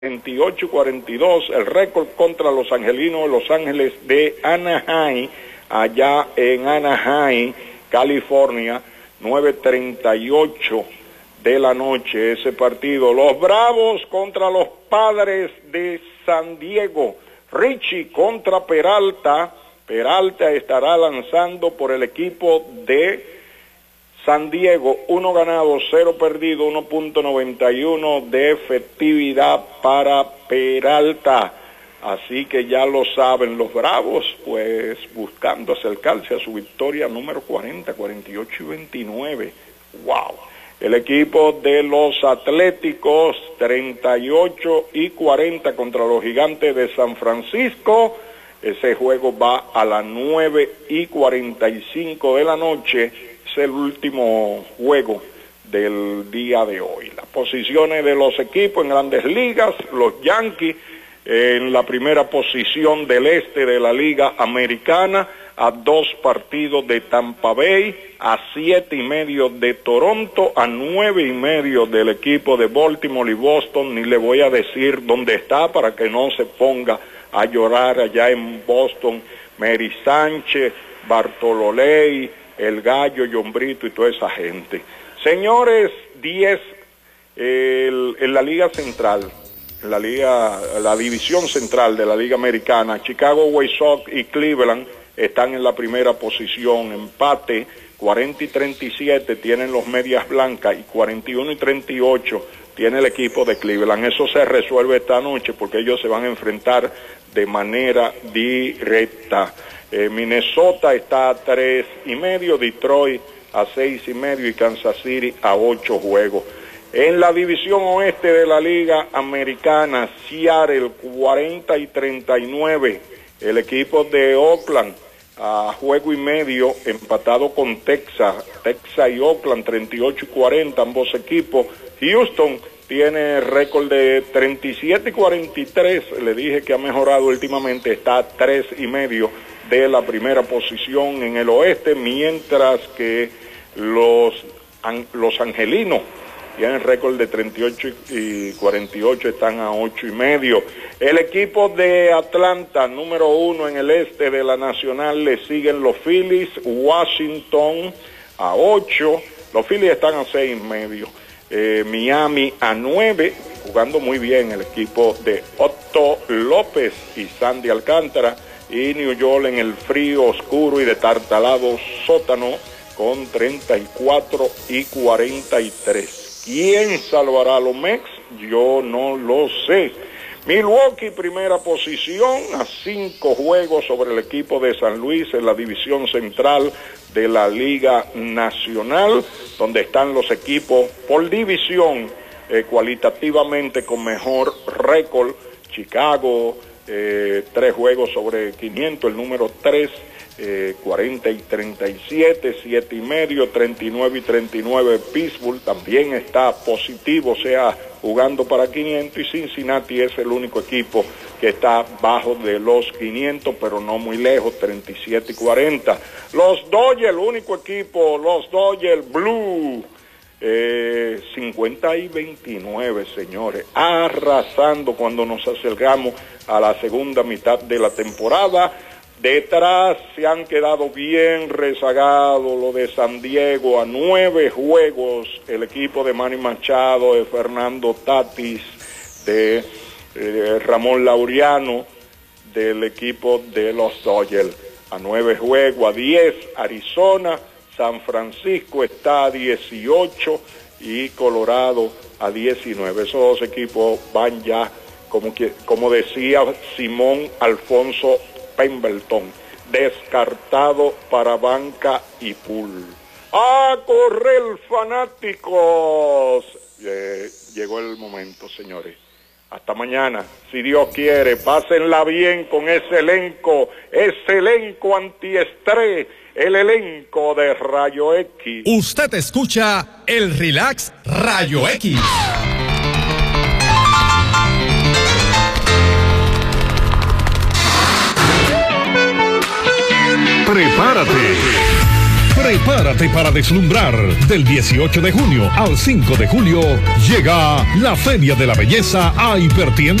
28-42, el récord contra los angelinos de Los Ángeles de Anaheim, allá en Anaheim, California, 9:38 de la noche ese partido. Los Bravos contra los Padres de San Diego, Richie contra Peralta. Peralta estará lanzando por el equipo de San Diego, 1 ganado, 0 perdido, 1.91 de efectividad para Peralta. Así que ya lo saben, los Bravos, pues buscando acercarse a su victoria número 40, 48 y 29. ¡Wow! El equipo de los Atléticos, 38 y 40 contra los Gigantes de San Francisco. Ese juego va a las 9:45 de la noche. Es el último juego del día de hoy. Las posiciones de los equipos en Grandes Ligas: los Yankees en la primera posición del este de la Liga Americana, a 2 partidos de Tampa Bay, a 7:30 de Toronto, a 9:30 del equipo de Baltimore y Boston. Ni le voy a decir dónde está para que no se ponga a llorar allá en Boston. Mary Sánchez, Bartololei, el Gallo, John Brito y toda esa gente. Señores, 10 en la Liga Central, en la división central de la Liga Americana, Chicago White Sox y Cleveland están en la primera posición, empate, 40 y 37 tienen los Medias Blancas y 41 y 38 tiene el equipo de Cleveland. Eso se resuelve esta noche porque ellos se van a enfrentar de manera directa. Minnesota está a 3:30, Detroit a 6:30 y Kansas City a 8 juegos. En la división oeste de la Liga Americana, Seattle 40 y 39, el equipo de Oakland a juego y medio, empatado con Texas y Oakland 38 y 40, ambos equipos. Houston tiene récord de 37 y 43, le dije que ha mejorado últimamente, está a 3:30 de la primera posición en el oeste, mientras que los angelinos tienen récord de 38 y 48, están a 8:30. El equipo de Atlanta, número 1 en el este de la Nacional, le siguen los Phillies, Washington a 8, los Phillies están a 6:30. Miami a 9, jugando muy bien el equipo de Otto López y Sandy Alcántara, y New York en el frío, oscuro y detartalado sótano con 34 y 43. ¿Quién salvará a los Mets? Yo no lo sé. Milwaukee, primera posición, a 5 juegos sobre el equipo de San Luis en la división central de la Liga Nacional, donde están los equipos por división cualitativamente con mejor récord. Chicago, 3 juegos sobre 500, el número 3, 40 y 37, 7:30, 39 y 39. Pittsburgh también está positivo, o sea, jugando para 500, y Cincinnati es el único equipo que está bajo de los 500, pero no muy lejos, 37 y 40. Los Dodgers, el único equipo, los Dodgers Blue, 50 y 29, señores, arrasando cuando nos acercamos a la segunda mitad de la temporada. Detrás se han quedado bien rezagados lo de San Diego, a 9 juegos, el equipo de Manny Machado, de Fernando Tatis, de Ramón Laureano, del equipo de los Dodgers, a 9 juegos, a 10, Arizona, San Francisco está a 18 y Colorado a 19. Esos dos equipos van ya, como decía Simón Alfonso Pemberton, descartado para banca y pool. ¡A correr, fanáticos! Llegó el momento, señores. Hasta mañana, si Dios quiere. Pásenla bien con ese elenco antiestrés, el elenco de Rayo X. Usted escucha el Relax Rayo X. Prepárate. Prepárate para deslumbrar. Del 18 de junio al 5 de julio llega la Feria de la Belleza a Hipertienda